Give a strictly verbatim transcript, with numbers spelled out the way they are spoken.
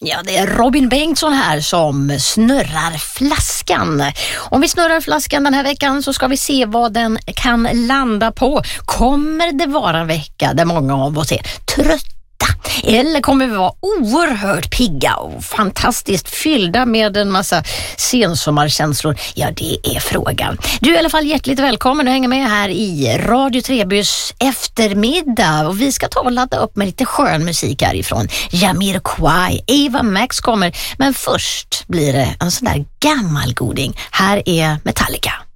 Ja, det är Robin Bengtsson här som snurrar flaskan. Om vi snurrar flaskan den här veckan så ska vi se vad den kan landa på. Kommer det vara en vecka där många av oss är trötta? Eller kommer vi vara oerhört pigga och fantastiskt fyllda med en massa sensommarkänslor? Ja, det är frågan. Du är i alla fall hjärtligt välkommen att hänga med här i Radio Trebys eftermiddag. Och vi ska ta och ladda upp med lite skön musik härifrån. Jamiroquai, Ava Max kommer. Men först blir det en sån där gammal goding. Här är Metallica.